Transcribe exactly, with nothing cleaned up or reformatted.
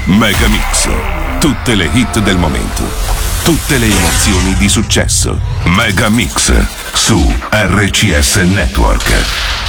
Megamix. Tutte le hit del momento. Tutte le emozioni di successo. Megamix su R C S Network.